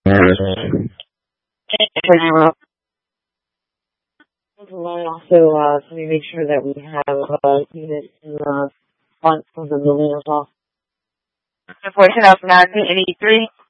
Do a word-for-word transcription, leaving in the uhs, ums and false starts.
And also, uh, so we make sure that we have uh, units in the front of the building as well. Unfortunately, nineteen eighty-three.